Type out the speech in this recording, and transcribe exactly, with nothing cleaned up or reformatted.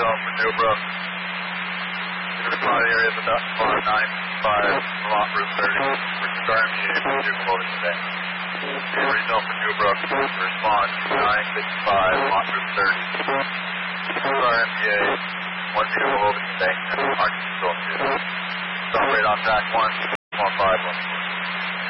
zone for Newbrook. Respond area of the bar nine five, Vermont Route thirty. Richard R M G A for Newbrook over today. Rezone for Newbrook. Respond nine six five, Vermont Route thirty. Richard R M G A, one vehicle over today. Arkansas Control two. Operate on track one, one five one.